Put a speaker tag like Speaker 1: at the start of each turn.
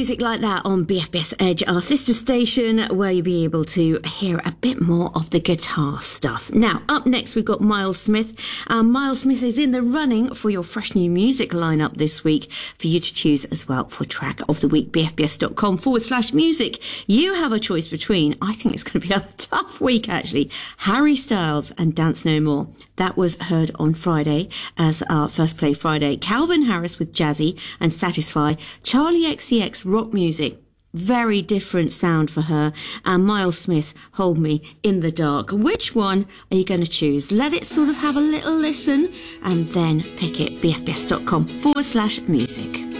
Speaker 1: music like that on BFBS Edge, our sister station, where you'll be able to hear a bit more of the guitar stuff. Now, up next, we've got Miles Smith. Miles Smith is in the running for your fresh new music lineup this week for you to choose as well for track of the week, bfbs.com/music. You have a choice between, I think it's going to be a tough week actually, Harry Styles and Dance No More. That was heard on Friday as our First Play Friday. Calvin Harris with Jazzy and Satisfy. Charlie XCX, Rock Music. Very different sound for her. And Miles Smith, Hold Me in the Dark. Which one are you going to choose? Let it sort of have a little listen and then pick it. bfbs.com/music.